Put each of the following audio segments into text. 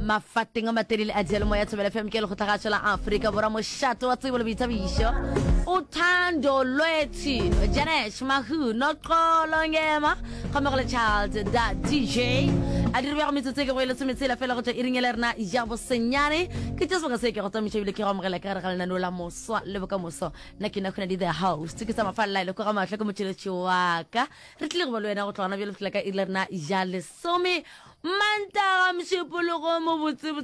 mafateng a matelele a jelo mo ya Thobela FM ke le go tlaga tsela Africa bora mo shato wa tsebo le bithabisho uthando lwethi Janesh Mahu noqolo ngema khamagale child da DJ a di re go metsetse ke go ile semetsela fela go tla iringela rena ja bo senyane ke tse soga se ke go tsamisa bile ke go mogela ka re ga lena no la moswa le boka moso nna ke na khona di the house ke sa mafalla le go ga mahla go motšheletši wa ka re tle go ba le wena go tlwana bile fela ka ile rena ja le some manta mshipulugo mo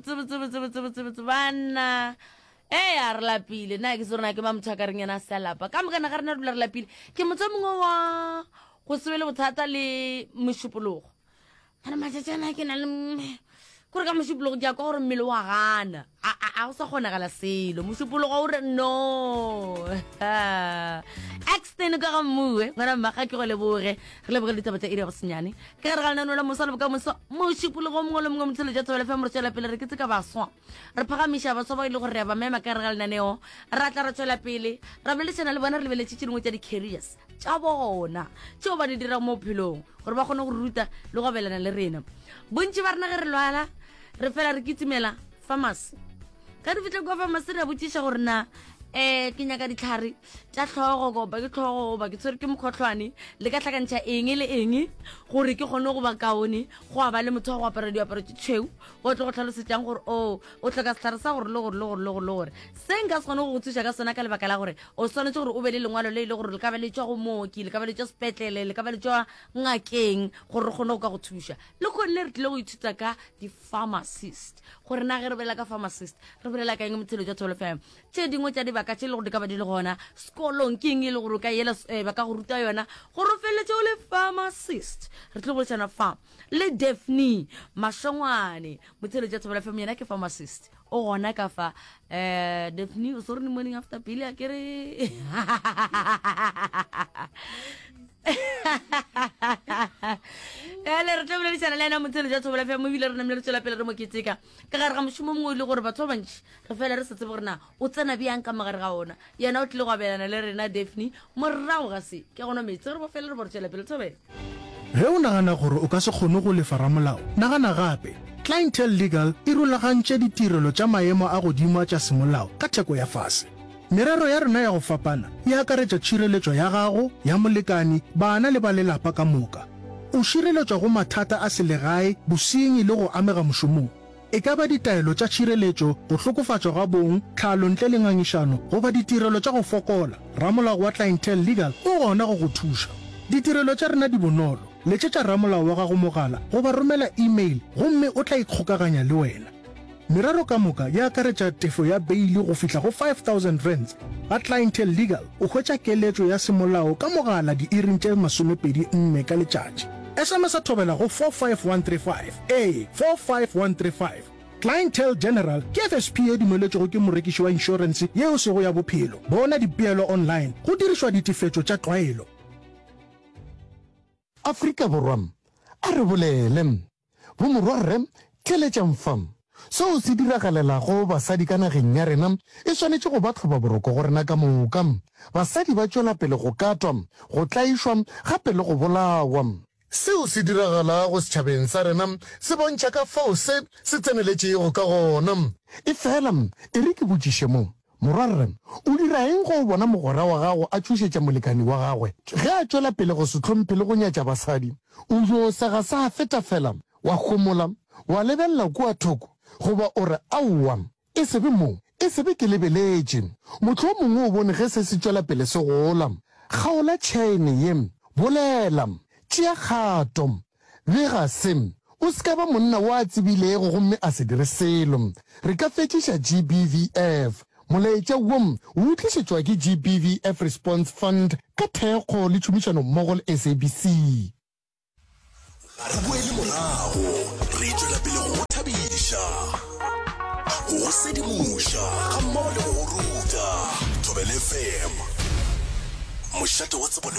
botse bana a re lapile na ke sona ke mamthaka re ngena salapa ka mokana ga rena re lapile ke motho mongwe wa go sebele bothata le mshipulugo ana matsetsana ke na le gore ka mshipulugo ke ya go gore mmele wa gana a o sa gona gala selo mshipulugo o re no extend ka mmuwe ngwana maka ke go le boge re le boge le tabata ire go senyane ka re galana no la mosalo ka moso mshipulugo mongwe le mongwe motshelo ja Thobela FM re tsela pele re ke tseka baswa re phagamisha ba soba ile go re ba mema ka re galana neo ra tla re tsela pele ra bele tsena le bona re lebele tshitshingwe tsa di careers tsa bona tšeo ba di dira mo phelong gore ba kgone go ruta le go belana le rena bontsi ba rena ge re lwala re fela re kitimela pharmacy ka re fitlhe go pharmacy re botsisha gore na ke nyaka ditlhare tša tlhogo go ba ke tlhogo ba ke tsere ke mokhotlwane le ka tlhakantšha eng le eng gore ke gone go ba kaone go a ba le motho go apara diaparo tše tšheu o tle go tlhalosetsang gore o tlhoka setlhare sa gore le se nka se gone go thuša ka sona ka lebaka la gore o tshwanetse gore o be le lengwalo le ile gore le ka ba le tšwa go mooki le ka ba le tšwa sepetlele le ka ba le tšwa ngakeng gore re kgone go ka go thuša le kgonne re tlile go ithuta ka di-pharmacist gore na ge re belela ka pharmacist re belela ka eng motshelo ja Thobela FM tše dingwe tša dibaka tše le gore di ka ba di le gona sekolong ke eng e le gore ka ela ba ka go ruta yona gore o feletse o le pharmacist re tle go tsena fa le Daphne Mashongwane motshelo ja Thobela FM yena ke pharmacist o gona ka fa Daphne o sorry morning after pile a kere le re tla bole tsana lena motshelo ja Thobela FM mo bile re namle re tsela pele re mo keteka ka gare ga moshomo mongwe le gore batho ba bantši re fela re setse borena o tsena biang ka magare ga ona yena o tle go abelana le rena Daphne morago ga se ke gona metsi re bo fela re bo tsela pele Thobela ge o nagana gore o ka se kgone go lefara molao nagana gape Clientele Legal e rulagantše ditirelo tša maemo a godimo tša semolao ka theko ya fase merero ya rena ya go fapana e akaretša tšhireletšo ya gago ya molekani bana le ba lelapa ka moka o šireletswa go mathata a selegae bosenyi le go amega mošomong e ka ba ditaelo tša tšhireletšo go hlokofatšwa ga bong tlhalo ntle le ngangišano goba ditirelo tša go fokola ramolao wa Clientele Legal o gona go go thuša ditirelo tša rena di bonolo letšetša ramolao wa gago mogala goba romela email gomme o tla ikgokaganya le wena merero ka moka ya akaretša tefo ya beili go fihla go 5,000 rands ga Clientele Legal o hwetša keletšo ya semolao ka mogala diiring tše 24 ka letšatši SMS a Thobela go 45135 45135 Clientele General ke FSP e dumeletšego ke morekiši wa insurance yeo sego ya bophelo bona dipeelo online go dirišwa ditefetšo tša tlwaelo Afrika borwa a re bolele bo morwarre keletša mfam seo se diragalela go basadi ka nageng ya rena e swanetše go ba tlhoba boroko go rena ka moka basadi ba tšwela pele go katwa go tlaišwa gape le go bolawa seo se diragala go setšhabeng sa rena se bontšha ka fao se tseneletšego ka gona e fela e re ke botšiše mo morwarre o dira eng go bona mogora wa gago a tšhošetša molekani wa gagwe ge a tšwela pele go se tlhomphe le go nyatša basadi o jo sega sa feta fela wa gomola wa lebelela kua thoko goba o re aowa e sebe mo e sebe ke lebeletše motlho o mongwe o bone ge se se tšwela pele se gola kgaola tšhaene ye bolela tšea kgato bega se o se ka ba monna wa tsebilego gomme a se dire selo re ka fetšiša GBVF molaetša wom o utlišetšwa ke GBVF Response Fund ka thekgo le tšhomišano mmogo le SABC re boele morago re tšwela pele go thabiša go sedimoša ga mmogo le go ruta Thobela FM mošate wa tsebo le